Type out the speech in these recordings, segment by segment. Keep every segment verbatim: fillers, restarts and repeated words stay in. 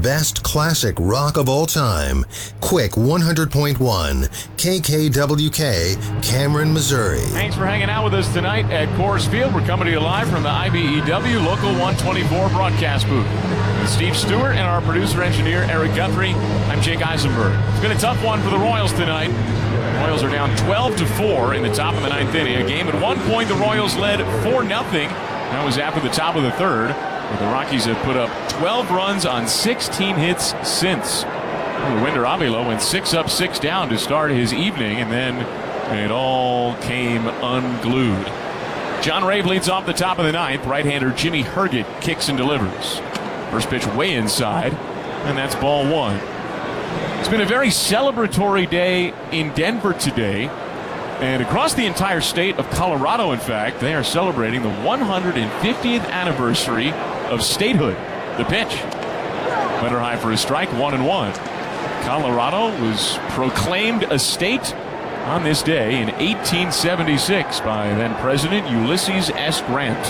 best classic rock of all time. Quick one hundred point one, K K W K, Cameron, Missouri. Thanks for hanging out with us tonight at Coors Field. We're coming to you live from the I B E W Local one twenty-four broadcast booth. With Steve Stewart and our producer-engineer, Eric Guthrie, I'm Jake Eisenberg. It's been a tough one for the Royals tonight. The Royals are down twelve to four in the top of the ninth inning. A game at one point the Royals led four nothing. That was after the top of the third. But the Rockies have put up twelve runs on sixteen hits since. Winder Avila went six up, six down to start his evening, and then it all came unglued. John Ray leads off the top of the ninth. Right-hander Jimmy Herget kicks and delivers. First pitch way inside, and that's ball one. It's been a very celebratory day in Denver today, and across the entire state of Colorado, in fact, they are celebrating the one hundred fiftieth anniversary of statehood. The pitch. Letter high for a strike, one and one. Colorado was proclaimed a state on this day in eighteen seventy-six by then President Ulysses S. Grant.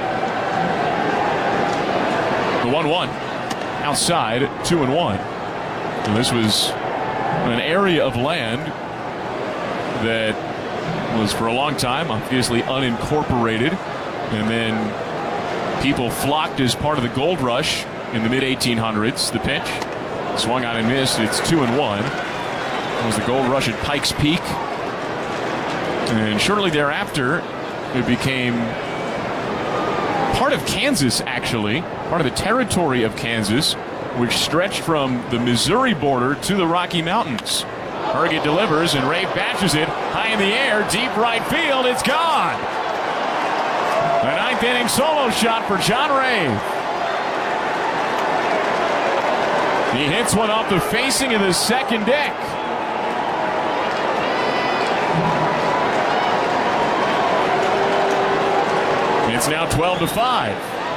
The one one. Outside, two and one. And this was an area of land that was for a long time obviously unincorporated, and then people flocked as part of the gold rush in the mid eighteen hundreds. The pitch swung on and missed. It's two and one. It was the gold rush at Pikes Peak, and shortly thereafter it became part of Kansas, actually part of the territory of Kansas, which stretched from the Missouri border to the Rocky Mountains. Herget delivers, and Ray batches it high in the air, deep right field. It's gone. A ninth inning solo shot for John Ray. He hits one off the facing of the second deck. It's now twelve to five.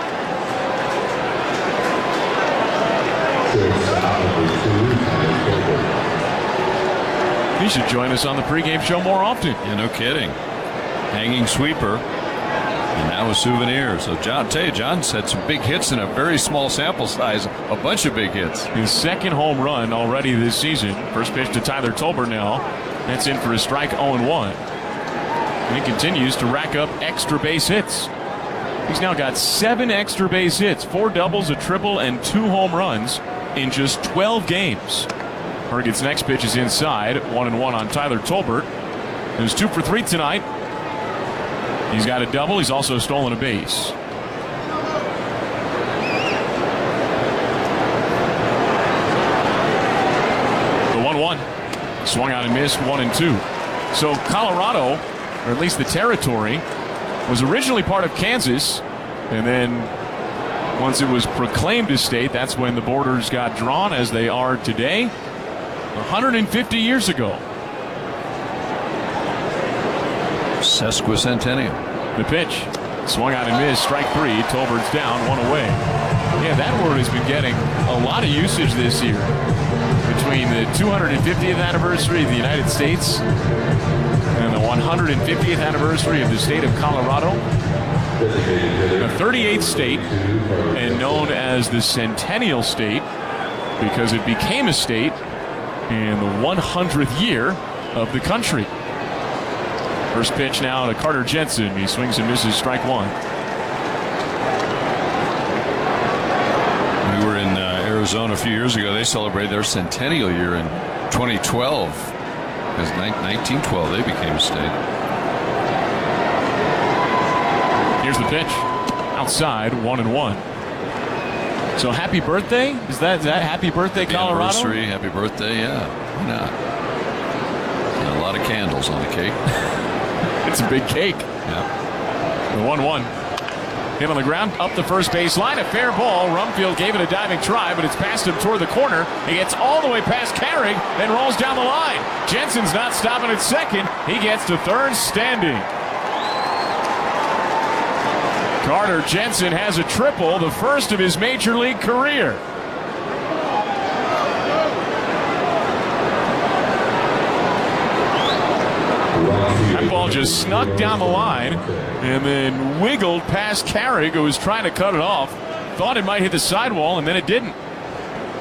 He should join us on the pregame show more often. Yeah, no kidding. Hanging sweeper. And now with Souvenirs. So John, tell you, John's had some big hits in a very small sample size. A bunch of big hits. His second home run already this season. First pitch to Tyler Tolbert now. That's in for a strike, oh and one. And he continues to rack up extra base hits. He's now got seven extra base hits, four doubles, a triple, and two home runs in just twelve games. Herget's next pitch is inside, one and one on Tyler Tolbert. Who's two for three tonight. He's got a double. He's also stolen a base. The one one. Swung out and missed, one and two. So Colorado, or at least the territory, was originally part of Kansas, and then once it was proclaimed a state, that's when the borders got drawn as they are today, one hundred fifty years ago. Sesquicentennial. The pitch. Swung out and missed. Strike three. Tolbert's down. One away. Yeah, that word has been getting a lot of usage this year. Between the two hundred fiftieth anniversary of the United States and the one hundred fiftieth anniversary of the state of Colorado. The thirty-eighth state, and known as the Centennial State because it became a state in the one hundredth year of the country. First pitch now to Carter Jensen. He swings and misses, strike one. We were in uh, Arizona a few years ago. They celebrated their centennial year in twenty twelve. Because nineteen twelve they became a state. Here's the pitch. Outside, one and one. So happy birthday? Is that, is that happy birthday, Happy Colorado? Anniversary, happy birthday, yeah. Why not? And a lot of candles on the cake. It's a big cake. Yeah. The one one. Hit on the ground, up the first baseline. A fair ball. Rumfield gave it a diving try, but it's passed him toward the corner. He gets all the way past Carrig, then rolls down the line. Jensen's not stopping at second. He gets to third standing. Carter Jensen has a triple, the first of his major league career. That ball just snuck down the line and then wiggled past Carrig, who was trying to cut it off. Thought it might hit the sidewall, and then it didn't.